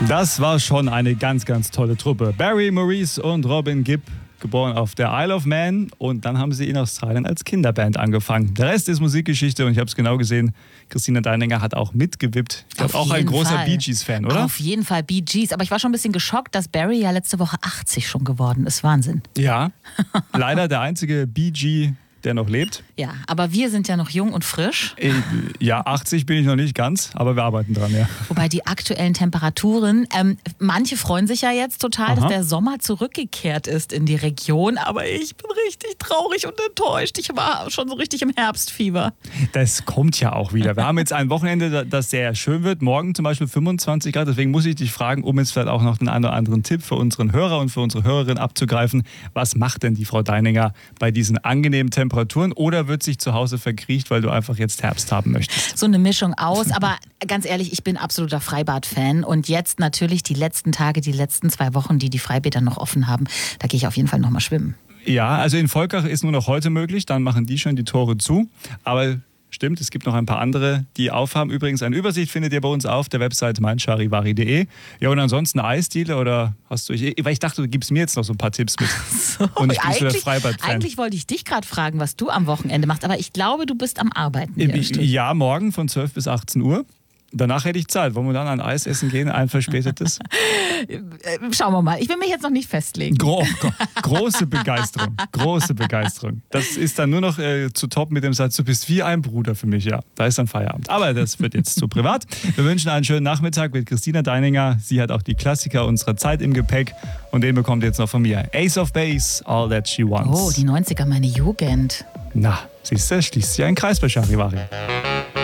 Das war schon eine ganz, ganz tolle Truppe. Barry, Maurice und Robin Gibb, geboren auf der Isle of Man, und dann haben sie in Australien als Kinderband angefangen. Der Rest ist Musikgeschichte und ich habe es genau gesehen, Christina Deininger hat auch mitgewippt. Ich glaube auch ein großer Bee Gees-Fan, oder? Auf jeden Fall Bee Gees, aber ich war schon ein bisschen geschockt, dass Barry ja letzte Woche 80 schon geworden ist. Wahnsinn. Ja, leider der einzige Bee Gee, der noch lebt. Ja, aber wir sind ja noch jung und frisch. Ja, 80 bin ich noch nicht ganz, aber wir arbeiten dran, ja. Wobei die aktuellen Temperaturen, manche freuen sich ja jetzt total, dass der Sommer zurückgekehrt ist in die Region, aber ich bin richtig traurig und enttäuscht. Ich war schon so richtig im Herbstfieber. Das kommt ja auch wieder. Wir haben jetzt ein Wochenende, das sehr schön wird. Morgen zum Beispiel 25 Grad. Deswegen muss ich dich fragen, um jetzt vielleicht auch noch den einen oder anderen Tipp für unseren Hörer und für unsere Hörerin abzugreifen. Was macht denn die Frau Deininger bei diesen angenehmen Temperaturen? Oder wird sich zu Hause verkriecht, weil du einfach jetzt Herbst haben möchtest? So eine Mischung aus. Aber ganz ehrlich, ich bin absoluter Freibad-Fan. Und jetzt natürlich die letzten Tage, die letzten 2 Wochen, die Freibäder noch offen haben, da gehe ich auf jeden Fall nochmal schwimmen. Ja, also in Volkach ist nur noch heute möglich. Dann machen die schon die Tore zu. Aber stimmt, es gibt noch ein paar andere, die aufhaben. Übrigens, eine Übersicht findet ihr bei uns auf der Website meincharivari.de. Ja, und ansonsten Eisdiele oder hast du... Weil ich dachte, du gibst mir jetzt noch so ein paar Tipps mit. So, und ich bin so der Freibad-Fan. Eigentlich wollte ich dich gerade fragen, was du am Wochenende machst, aber ich glaube, du bist am Arbeiten. Ja, morgen von 12 bis 18 Uhr. Danach hätte ich Zeit. Wollen wir dann ein Eis essen gehen, ein verspätetes? Schauen wir mal. Ich will mich jetzt noch nicht festlegen. Große Begeisterung. Große Begeisterung. Das ist dann nur noch zu toppen mit dem Satz, du bist wie ein Bruder für mich. Ja, da ist dann Feierabend. Aber das wird jetzt zu privat. Wir wünschen einen schönen Nachmittag mit Christina Deininger. Sie hat auch die Klassiker unserer Zeit im Gepäck. Und den bekommt ihr jetzt noch von mir. Ace of Base, All That She Wants. Oh, die 90er, meine Jugend. Na, siehst du, schließt sich ein Kreis bei Charivari.